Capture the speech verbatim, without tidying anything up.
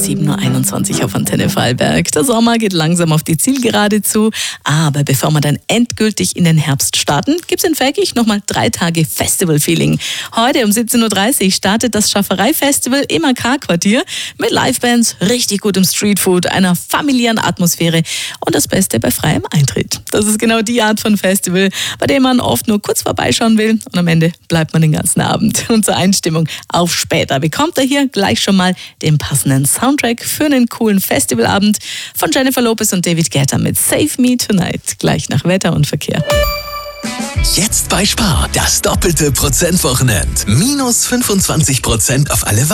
sieben Uhr einundzwanzig auf Antenne Vorarlberg. Der Sommer geht langsam auf die Zielgerade zu, aber bevor wir dann endgültig in den Herbst starten, gibt es in Feldkirch nochmal drei Tage Festival-Feeling. Heute um siebzehn Uhr dreißig startet das Schafferei-Festival im A K-Quartier mit Livebands, richtig gutem Streetfood, einer familiären Atmosphäre und das Beste bei freiem Eintritt. Das ist genau die Art von Festival, bei dem man oft nur kurz vorbeischauen will und am Ende bleibt man den ganzen Abend. Und zur Einstimmung auf später bekommt er hier gleich schon mal den passenden Soundtrack für einen coolen Festivalabend von Jennifer Lopez und David Guetta mit Save Me Tonight, gleich nach Wetter und Verkehr. Jetzt bei Spar, das doppelte Prozentwochenend. Minus fünfundzwanzig Prozent auf alle